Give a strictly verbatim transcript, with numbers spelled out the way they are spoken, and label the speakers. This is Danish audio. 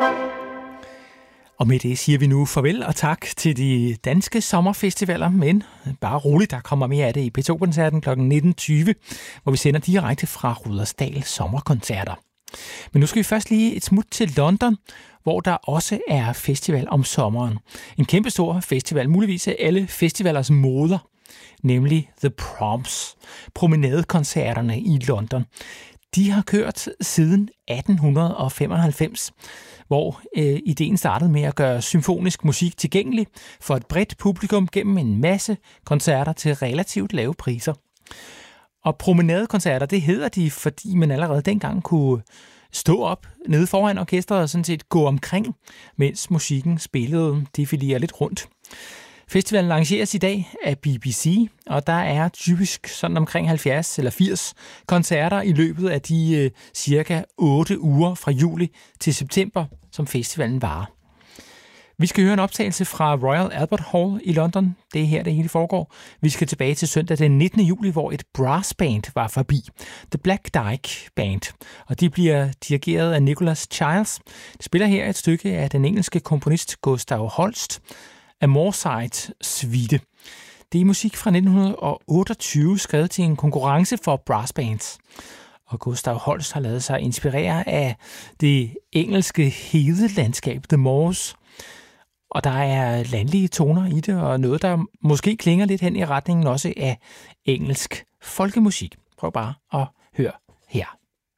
Speaker 1: Og med det siger vi nu farvel og tak til de danske sommerfestivaler, men bare roligt, der kommer mere af det i P to-koncerten kl. nitten tyve, hvor vi sender direkte fra Rudersdal Sommerkoncerter. Men nu skal vi først lige et smut til London, hvor der også er festival om sommeren. En kæmpestor festival, muligvis af alle festivalers moder, nemlig The Proms, promenadekoncerterne i London. De har kørt siden atten femoghalvfems, hvor øh, ideen startede med at gøre symfonisk musik tilgængelig for et bredt publikum gennem en masse koncerter til relativt lave priser. Og promenadekoncerter, det hedder de, fordi man allerede dengang kunne stå op nede foran orkestret og sådan set gå omkring, mens musikken spillede, defilere lidt rundt. Festivalen arrangeres i dag af B B C, og der er typisk sådan omkring halvfjerds eller firs koncerter i løbet af de øh, cirka otte uger fra juli til september, som festivalen varer. Vi skal høre en optagelse fra Royal Albert Hall i London. Det er her, det hele foregår. Vi skal tilbage til søndag den nittende juli, hvor et brassband var forbi. The Black Dyke Band. Og de bliver dirigeret af Nicholas Childs. De spiller her et stykke af den engelske komponist Gustav Holst, A Moorside Suite. Det er musik fra nitten otteogtyve, skrevet til en konkurrence for brassbands. Og Gustav Holst har lavet sig inspirere af det engelske hedelandskab, The Moors. Og der er landlige toner i det, og noget, der måske klinger lidt hen i retningen også af engelsk folkemusik. Prøv bare at høre.